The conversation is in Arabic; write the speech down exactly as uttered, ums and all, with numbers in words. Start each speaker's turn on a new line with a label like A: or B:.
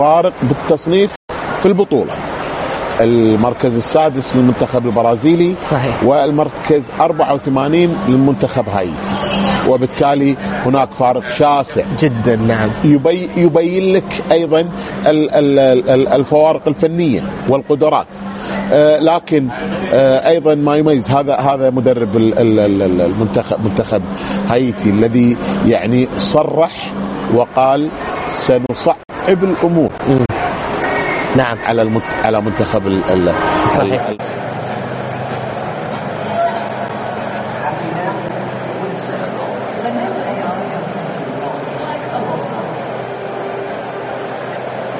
A: فارق بالتصنيف في البطولة. المركز السادس للمنتخب البرازيلي،
B: صحيح.
A: والمركز أربعة وثمانين للمنتخب هايتي، وبالتالي هناك فارق شاسع
B: جدا. نعم.
A: يبي يبين لك أيضا الفوارق الفنية والقدرات. آه لكن آه أيضا ما يميز هذا هذا مدرب المنتخب منتخب هايتي الذي يعني صرح وقال سنصعب الأمور
B: م. نعم
A: على المت... على منتخب ال...
B: صحيح.